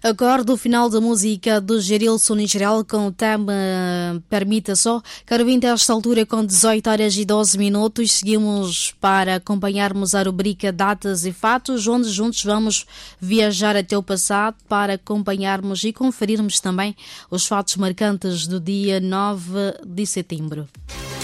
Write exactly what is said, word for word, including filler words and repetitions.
Acordo o final da música do Gerilson e Geral com o tema Permita Só. Caro vinte, a esta altura com dezoito horas e doze minutos, seguimos para acompanharmos a rubrica Datas e Fatos, onde juntos vamos viajar até o passado para acompanharmos e conferirmos também os fatos marcantes do dia nove de setembro.